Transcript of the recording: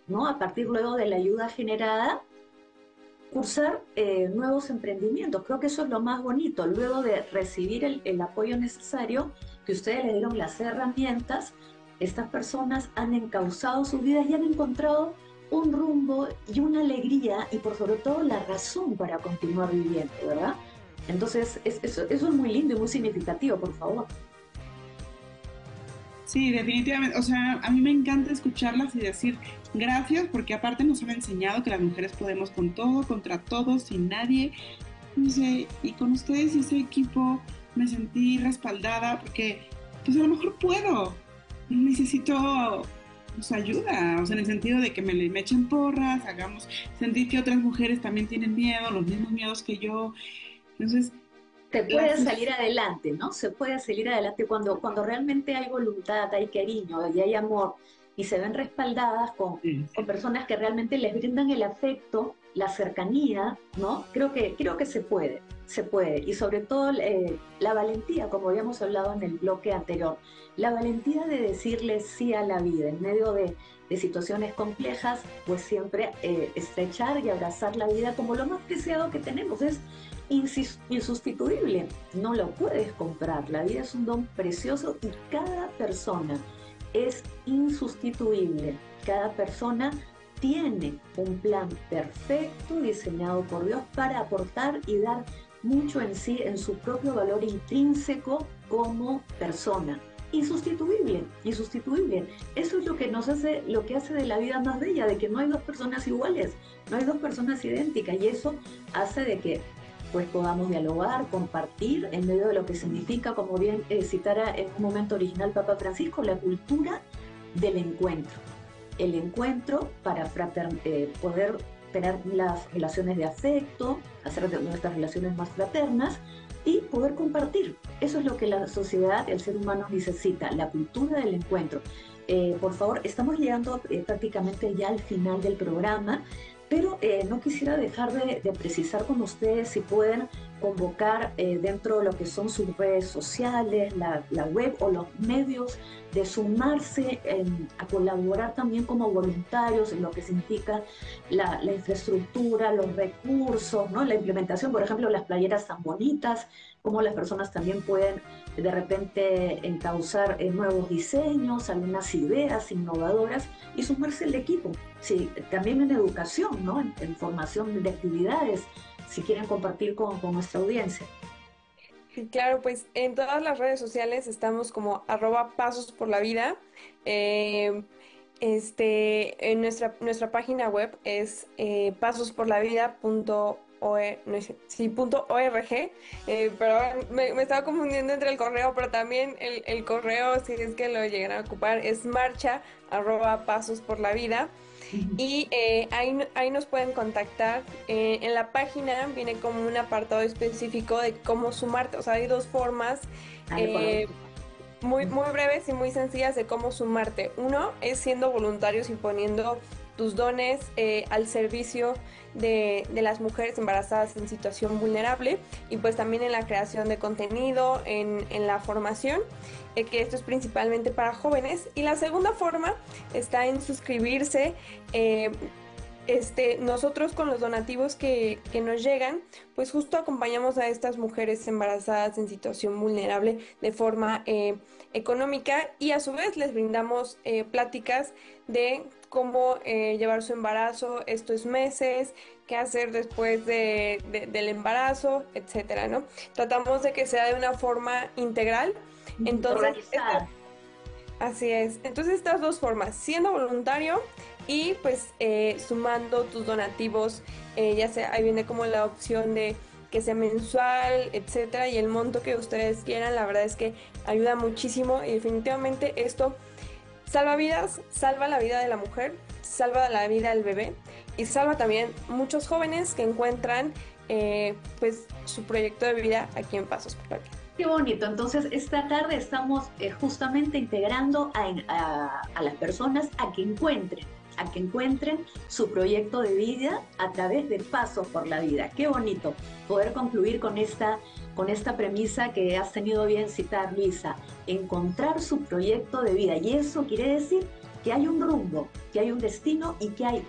¿no? A partir luego de la ayuda generada, cursar nuevos emprendimientos. Creo que eso es lo más bonito. Luego de recibir el apoyo necesario, que ustedes le dieron las herramientas, estas personas han encauzado sus vidas y han encontrado un rumbo y una alegría y por sobre todo la razón para continuar viviendo, ¿verdad? Entonces, eso es muy lindo y muy significativo, por favor. Sí, definitivamente. O sea, a mí me encanta escucharlas y decir gracias porque aparte nos han enseñado que las mujeres podemos con todo, contra todo, sin nadie. No sé, y con ustedes y ese equipo me sentí respaldada porque pues a lo mejor puedo. Necesito pues, ayuda, o sea, en el sentido de que me echen porras, hagamos sentir que otras mujeres también tienen miedo, los mismos miedos que yo. Entonces, Se la puede salir adelante, ¿no? Se puede salir adelante cuando realmente hay voluntad, hay cariño y hay amor y se ven respaldadas con personas que realmente les brindan el afecto, la cercanía, ¿no? Creo que se puede. Y sobre todo la valentía, como habíamos hablado en el bloque anterior, la valentía de decirle sí a la vida en medio de situaciones complejas, pues siempre estrechar y abrazar la vida como lo más preciado que tenemos. Es insustituible, no lo puedes comprar. La vida es un don precioso y cada persona es insustituible. Cada persona tiene un plan perfecto diseñado por Dios para aportar y dar mucho en sí, en su propio valor intrínseco como persona. Insustituible, insustituible. Eso es lo que nos hace, lo que hace de la vida más bella, de que no hay dos personas iguales, no hay dos personas idénticas, y eso hace de que pues podamos dialogar, compartir en medio de lo que significa, como bien citara en un momento original Papa Francisco, la cultura del encuentro. El encuentro para poder tener las relaciones de afecto, hacer de nuestras relaciones más fraternas y poder compartir. Eso es lo que la sociedad, el ser humano necesita, la cultura del encuentro. Por favor, estamos llegando prácticamente ya al final del programa, pero no quisiera dejar de precisar con ustedes si pueden convocar dentro de lo que son sus redes sociales, la web o los medios de sumarse a colaborar también como voluntarios en lo que significa la infraestructura, los recursos, ¿no? La implementación, por ejemplo, las playeras tan bonitas, cómo las personas también pueden de repente encauzar nuevos diseños, algunas ideas innovadoras y sumarse al equipo. Sí, también en educación, ¿no? En formación de actividades, si quieren compartir con nuestra audiencia. Sí, claro, pues en todas las redes sociales estamos como @pasos por la vida. Eh, en nuestra página web es pasosporlavida.org, no sé, sí, .org, pero me estaba confundiendo entre el correo, pero también el correo, si es que lo llegan a ocupar, es marcha@pasosporlavida. Y ahí nos pueden contactar. En la página viene como un apartado específico de cómo sumarte. O sea, hay dos formas Ah, eh, correcto. muy breves y muy sencillas de cómo sumarte. Uno es siendo voluntarios y poniendo tus dones al servicio de las mujeres embarazadas en situación vulnerable y pues también en la creación de contenido, en la formación, que esto es principalmente para jóvenes. Y la segunda forma está en suscribirse. eh, Nosotros con los donativos que nos llegan, pues justo acompañamos a estas mujeres embarazadas en situación vulnerable de forma económica y a su vez les brindamos pláticas de cómo llevar su embarazo estos meses, qué hacer después del embarazo, etcétera, ¿no? Tratamos de que sea de una forma integral. Entonces, Organizada. así es. Entonces estas dos formas, siendo voluntario y pues sumando tus donativos, ya sea, ahí viene como la opción de que sea mensual, etcétera, y el monto que ustedes quieran, la verdad es que ayuda muchísimo y definitivamente esto salva vidas, salva la vida de la mujer, salva la vida del bebé y salva también muchos jóvenes que encuentran pues su proyecto de vida aquí en Pasos por la Vida. Qué bonito. Entonces, esta tarde estamos justamente integrando a las personas a que encuentren su proyecto de vida a través de Pasos por la Vida. Qué bonito poder concluir con esta premisa que has tenido bien citar, Luisa, encontrar su proyecto de vida. Y eso quiere decir que hay un rumbo, que hay un destino y que hay